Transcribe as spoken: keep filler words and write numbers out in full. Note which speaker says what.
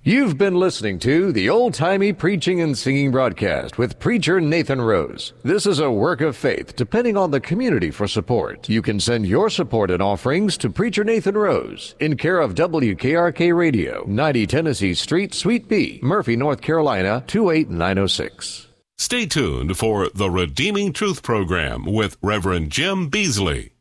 Speaker 1: You've been listening to the Old-Timey Preaching and Singing Broadcast with Preacher Nathan Rose. This is a work of faith, depending on the community for support. You can send your support and offerings to Preacher Nathan Rose, in care of W K R K Radio, ninety Tennessee Street, Suite B, Murphy, North Carolina, two eight nine oh six.
Speaker 2: Stay tuned for the Redeeming Truth Program with Reverend Jim Beasley.